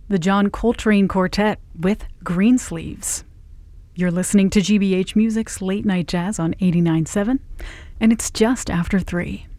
the John Coltrane Quartet with Greensleeves. You're listening to GBH Music's Late Night Jazz on 89.7, and it's just after 3.